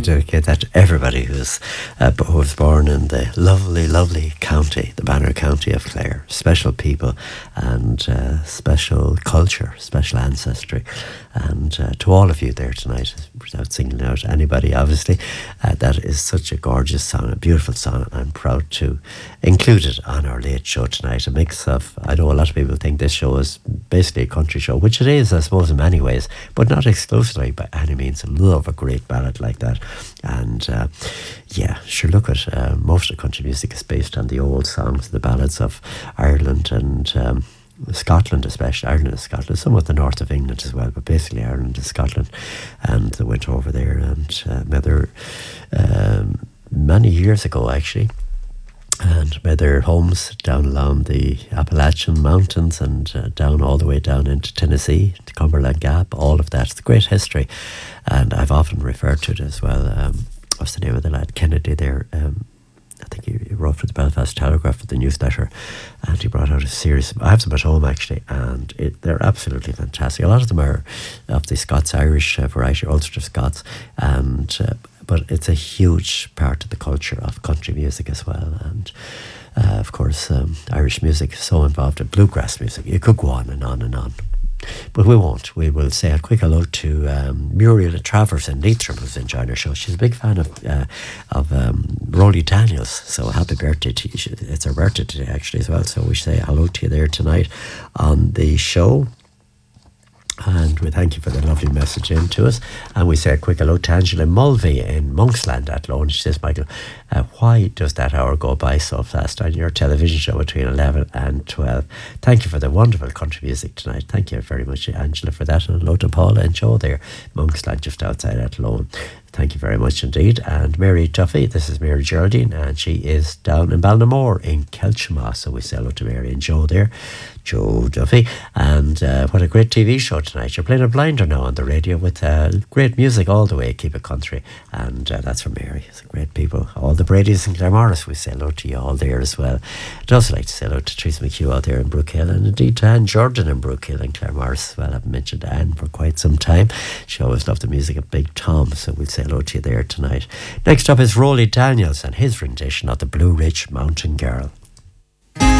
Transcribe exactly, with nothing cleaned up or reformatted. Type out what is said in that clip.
dedicate that to everybody who's uh, who was born in the lovely, lovely county, the Banner County of Clare. Special people and uh, special culture, special ancestry. And uh, to all of you there tonight, without singling out anybody, obviously, uh, that is such a gorgeous song, a beautiful song. I'm proud to include it on our late show tonight. A mix of, I know a lot of people think this show is basically a country show, which it is, I suppose, in many ways, but not exclusively by any means. I love a great ballad like that. And uh, yeah, sure, look at uh, most of the country music is based on the old songs, the ballads of Ireland and um, Scotland, especially Ireland and Scotland, somewhat the north of England as well, but basically Ireland and Scotland. And they went over there and uh, whether um, many years ago actually, and made their homes down along the Appalachian Mountains and uh, down all the way down into Tennessee, to Cumberland Gap, all of that. It's a great history, and I've often referred to it as well. Um, what's the name of the lad? Kennedy there. Um, I think he, he wrote for the Belfast Telegraph with the newsletter, and he brought out a series. I have them at home actually, and it, they're absolutely fantastic. A lot of them are of the Scots-Irish uh, variety, Ulster Scots, and uh, but it's a huge part of the culture of country music as well. And uh, of course, um, Irish music is so involved in bluegrass music. You could go on and on and on. But we won't. We will say a quick hello to um, Muriel Travers in Leitrim, who's enjoying our show. She's a big fan of uh, of um, Rolly Daniels. So happy birthday to you. It's her birthday today, actually, as well. So we say hello to you there tonight on the show. And we thank you for the lovely message in to us. And we say a quick hello to Angela Mulvey in Monksland at Lone. She says, Michael, uh, why does that hour go by so fast on your television show between eleven and twelve? Thank you for the wonderful country music tonight. Thank you very much, Angela, for that. And hello to Paula and Joe there, Monksland, just outside at Lone. Thank you very much indeed. And Mary Duffy, this is Mary Geraldine, and she is down in Ballinamore in Kelchama. So we say hello to Mary and Joe there. Joe Duffy. And uh, what a great T V show tonight. You're playing a blinder now on the radio with uh, great music all the way. Keep it country. And uh, that's from Mary. It's great people. All the Bradys and Claremorris, we say hello to you all there as well. I'd also like to say hello to Teresa McHugh out there in Brookhill, and indeed to Anne Jordan in Brookhill and Claremorris as well. I haven't mentioned Anne for quite some time. She always loved the music of Big Tom, so we'll say hello to you there tonight. Next up is Rolly Daniels and his rendition of the Blue Ridge Mountain Girl.